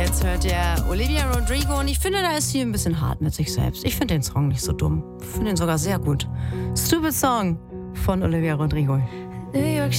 Jetzt hört ihr Olivia Rodrigo und ich finde, da ist sie ein bisschen hart mit sich selbst. Ich finde den Song nicht so dumm. Ich finde ihn sogar sehr gut. Stupid Song von Olivia Rodrigo. New York